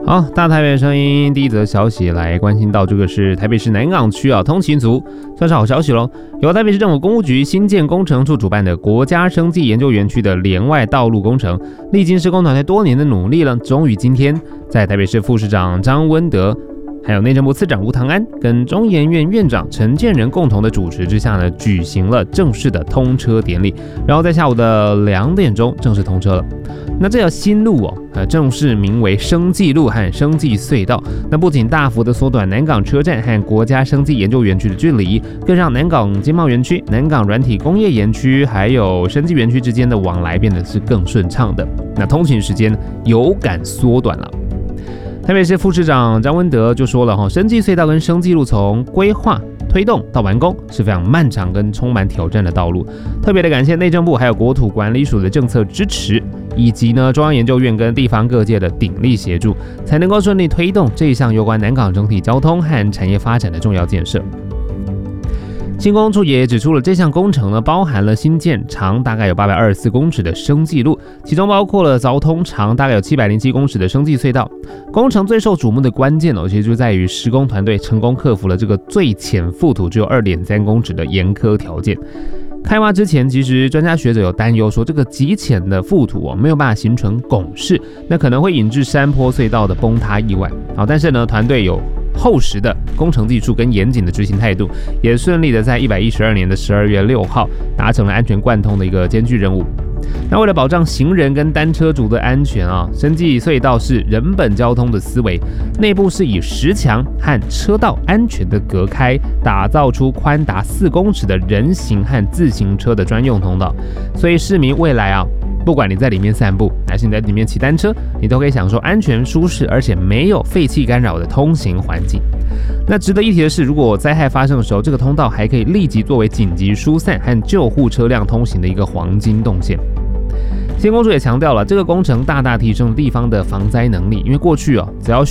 好，大台北的声音，第一则消息来关心到这个是台北市南港区通勤族，算是好消息咯。由台北市政府公务局新建工程处主办的国家生技研究园区的连外道路工程，历经施工团队多年的努力了，终于今天在台北市副市长张温德，还有内政部次长吴唐安跟中研院院长陈建仁共同的主持之下呢，举行了正式的通车典礼，然后在下午的2点钟正式通车了。那这条新路正式名为生技路和生技隧道。那不仅大幅的缩短南港车站和国家生技研究园区的距离，更让南港经贸园区、南港软体工业园区还有生技园区之间的往来变得是更顺畅的。那通勤时间有感缩短了。台北市副市长张温德就说了，生技隧道跟生技路从规划、推动到完工是非常漫长跟充满挑战的道路。特别的感谢内政部还有国土管理署的政策支持，以及呢中央研究院跟地方各界的鼎力协助，才能够顺利推动这一项有关南港整体交通和产业发展的重要建设。新工处也指出了，这项工程呢，包含了新建长大概有824公尺的生技路，其中包括了凿通长大概有707公尺的生技隧道。工程最受瞩目的关键其实就在于施工团队成功克服了这个最浅覆土只有2.3公尺的严苛条件。开挖之前，其实专家学者有担忧说，这个极浅的覆土没有办法形成拱式，那可能会引致山坡隧道的崩塌意外。但是呢，团队有厚实的工程技术跟严谨的执行态度，也顺利的在112年的12月6号达成了安全贯通的一个艰巨任务。那为了保障行人跟单车族的安全生技隧道是人本交通的思维，内部是以石墙和车道安全的隔开，打造出宽达4公尺的人行和自行车的专用通道，所以市民未来不管你在里面散步还是你在里面骑单车，你都可以享受安全舒适而且没有废气干扰的通行环境。那值得一提的是，如果灾害发生的时候，这个通道还可以立即作为紧急疏散和救护车辆通行的一个黄金动线。新工处也强调了，这个工程大大提升了地方的防灾能力，因为过去只要